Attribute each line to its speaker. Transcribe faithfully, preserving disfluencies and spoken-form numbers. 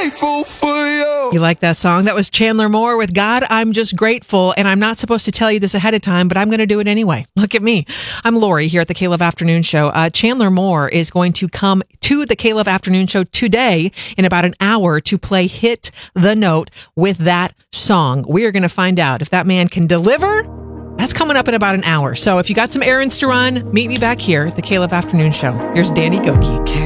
Speaker 1: grateful for you.
Speaker 2: You like that song? That was Chandler Moore with God, I'm Just Grateful. And I'm not supposed to tell you this ahead of time, but I'm going to do it anyway. Look at me. I'm Lori here at the K-Love Afternoon Show. Uh, Chandler Moore is going to come to the K-Love Afternoon Show today in about an hour to play Hit the Note with that song. We are going to find out if that man can deliver. That's coming up in about an hour. So if you got some errands to run, meet me back here at the K-Love Afternoon Show. Here's Danny Gokey.